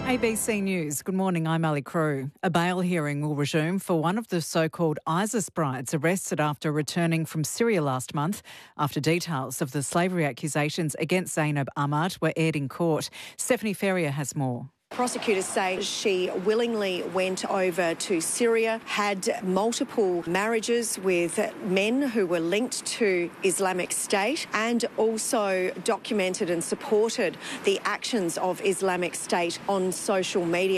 ABC News. Good morning, I'm Ali Crew. A bail hearing will resume for one of the so-called ISIS brides arrested after returning from Syria last month after details of the slavery accusations against Zainab Ahmad were aired in court. Stephanie Ferrier has more. Prosecutors say she willingly went over to Syria, had multiple marriages with men who were linked to Islamic State, and also documented and supported the actions of Islamic State on social media.